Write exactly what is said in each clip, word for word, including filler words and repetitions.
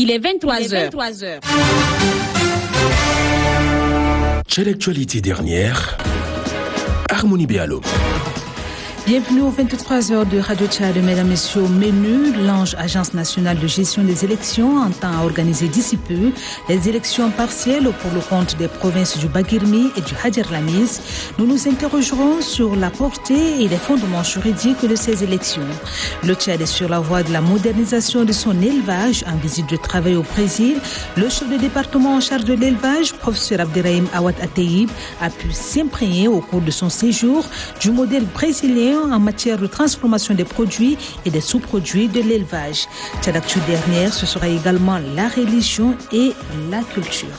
Il est vingt-trois heures. Quelle l'actualité dernière, Harmonie Béalo. Bienvenue aux vingt-trois heures de Radio Tchad, mesdames, messieurs. Au menu, l'Ange, Agence nationale de gestion des élections, entend organiser d'ici peu les élections partielles pour le compte des provinces du Bagirmi et du Hadjer Lamiz. Nous nous interrogerons sur la portée et les fondements juridiques de ces élections. Le Tchad est sur la voie de la modernisation de son élevage. En visite de travail au Brésil, le chef de département en charge de l'élevage, professeur Abderrahim Awad Ateyib, a pu s'imprégner au cours de son séjour du modèle brésilien en matière de transformation des produits et des sous-produits de l'élevage. Cette actu dernière, ce sera également la religion et la culture.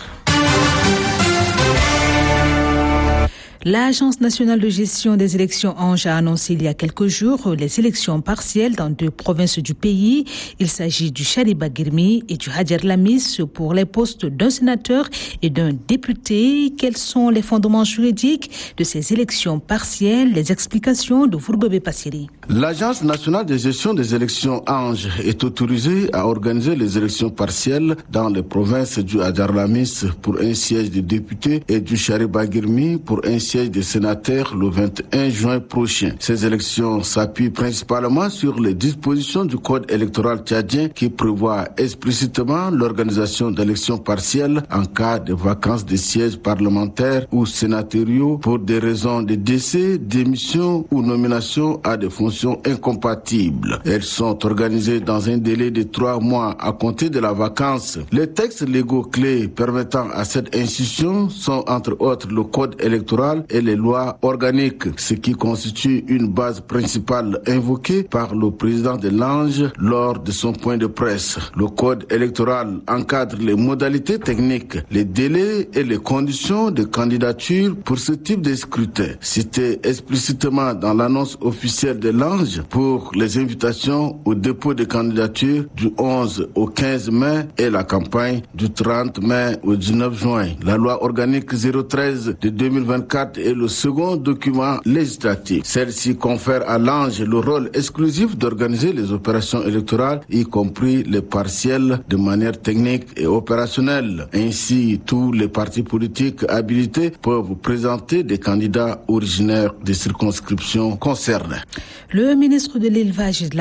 L'Agence nationale de gestion des élections Ange a annoncé il y a quelques jours les élections partielles dans deux provinces du pays. Il s'agit du Chari-Bagirmi et du Hadjer Lamiz pour les postes d'un sénateur et d'un député. Quels sont les fondements juridiques de ces élections partielles? Les explications de Vourgobe Passiri. L'Agence nationale de gestion des élections Ange est autorisée à organiser les élections partielles dans les provinces du Hadjer Lamiz pour un siège de député et du Chari-Bagirmi pour un siège des sénateurs le vingt et un juin prochain. Ces élections s'appuient principalement sur les dispositions du code électoral tchadien qui prévoit explicitement l'organisation d'élections partielles en cas de vacances de sièges parlementaires ou sénatoriaux pour des raisons de décès, démission ou nomination à des fonctions incompatibles. Elles sont organisées dans un délai de trois mois à compter de la vacance. Les textes légaux clés permettant à cette institution sont entre autres le code électoral et les lois organiques, ce qui constitue une base principale invoquée par le président de l'Ange lors de son point de presse. Le code électoral encadre les modalités techniques, les délais et les conditions de candidature pour ce type de scrutin. Cité explicitement dans l'annonce officielle de l'Ange pour les invitations au dépôt de candidature du onze au quinze mai et la campagne du trente mai au dix-neuf juin. La loi organique zéro treize de deux mille vingt-quatre est le second document législatif. Celle-ci confère à l'Ange le rôle exclusif d'organiser les opérations électorales, y compris les partielles, de manière technique et opérationnelle. Ainsi, tous les partis politiques habilités peuvent présenter des candidats originaires des circonscriptions concernées. Le ministre de l'élevage et de la